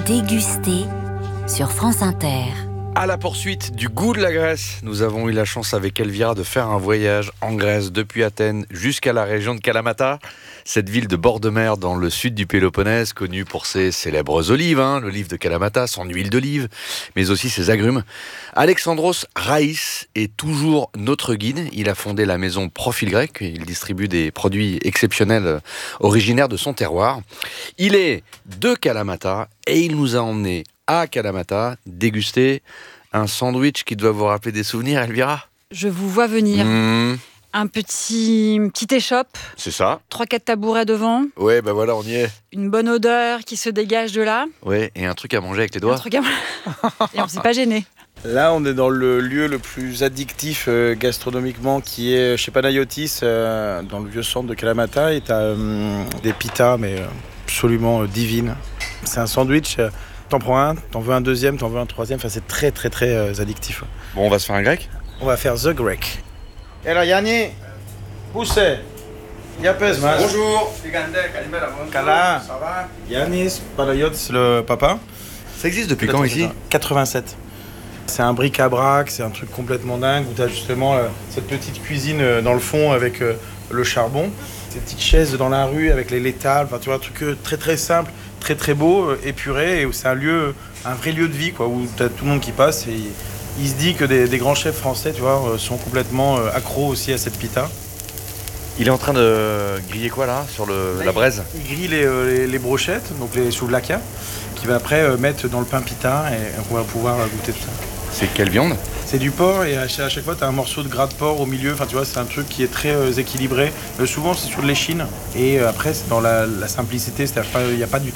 Déguster sur France Inter. À la poursuite du goût de la Grèce, nous avons eu la chance avec Elvira de faire un voyage en Grèce depuis Athènes jusqu'à la région de Kalamata, cette ville de bord de mer dans le sud du Péloponnèse, connue pour ses célèbres olives, l'olive de Kalamata, son huile d'olive, mais aussi ses agrumes. Alexandros Raïs est toujours notre guide. Il a fondé la maison Profil Grec. Il distribue des produits exceptionnels originaires de son terroir. Il est de Kalamata et il nous a emmenés à Kalamata déguster un sandwich qui doit vous rappeler des souvenirs, Elvira. Je vous vois venir. Un petit échoppe. C'est ça. 3-4 tabourets devant. Ouais, ben voilà, on y est. Une bonne odeur qui se dégage de là. Ouais, et un truc à manger avec les doigts. Et on s'est pas gêné. Là, on est dans le lieu le plus addictif gastronomiquement, qui est chez Panayotis, dans le vieux centre de Kalamata. Et t'as des pitas, mais absolument divines. C'est un sandwich. T'en prends un, t'en veux un deuxième, t'en veux un troisième. Enfin, c'est très, très, très addictif. Bon, on va se faire un grec. On va faire The Grec. Alors, Yanni, poussez. Yapes, mas. Bonjour. Kala. Ça va? Yannis Panayotis, le papa. Ça existe depuis quand ici? 87. C'est un bric-à-brac, c'est un truc complètement dingue où tu as justement cette petite cuisine dans le fond avec le charbon. Ces petites chaises dans la rue avec les tables, enfin, tu vois, un truc très très simple, très très beau, épuré, et où c'est un vrai lieu de vie, quoi, où tu as tout le monde qui passe. Et il se dit que des grands chefs français, tu vois, sont complètement accros aussi à cette pita. Il est en train de griller quoi là, sur la braise? Il grille les brochettes, donc les souvlaka, qu'il va après mettre dans le pain pita, et on va pouvoir goûter tout ça. C'est quelle viande? C'est du porc, et à chaque fois tu as un morceau de gras de porc au milieu. Enfin, tu vois, c'est un truc qui est très équilibré. Souvent c'est sur de l'échine, et après c'est dans la simplicité, c'est-à-dire il n'y a pas du